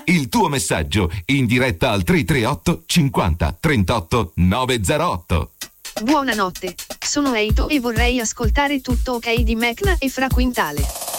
Il tuo messaggio in diretta al 338 50 38 908. Buonanotte, sono Eito e vorrei ascoltare Tutto ok di Mecna e Fra Quintale.